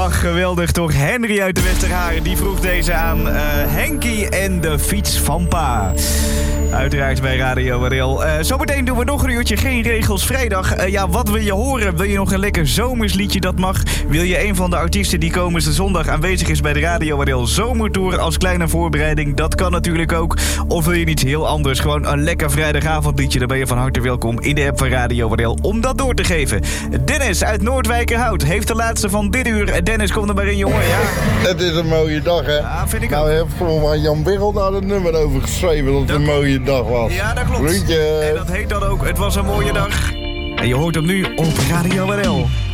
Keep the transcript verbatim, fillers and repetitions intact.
Ach, geweldig toch. Henry uit de Westerharen, die vroeg deze aan uh, Henkie en de fiets van pa. Uiteraard bij Radio Waddel. Uh, zometeen doen we nog een uurtje Geen Regels Vrijdag. Uh, ja, wat wil je horen? Wil je nog een lekker zomersliedje? Dat mag. Wil je een van de artiesten die komende zondag aanwezig is bij de Radio Waddel Zomertour als kleine voorbereiding? Dat kan natuurlijk ook. Of wil je iets heel anders? Gewoon een lekker vrijdagavondliedje. Dan ben je van harte welkom in de app van Radio Waddel om dat door te geven. Dennis uit Noordwijkerhout heeft de laatste van dit uur. Dennis, kom er maar in, jongen. Ja. Het is een mooie dag, hè? Ja, vind ik nou, ook. je hebt gewoon maar Jan Birrel daar het nummer over geschreven dat het Dat een mooie dag was. Ja, dat klopt. Groetje. En dat heet dan ook Het was een mooie dag. En je hoort hem nu op Radio Waddel.